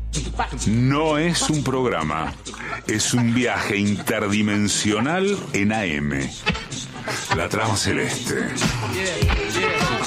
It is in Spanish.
No es un programa, es un viaje interdimensional en AM. La Trama Celeste.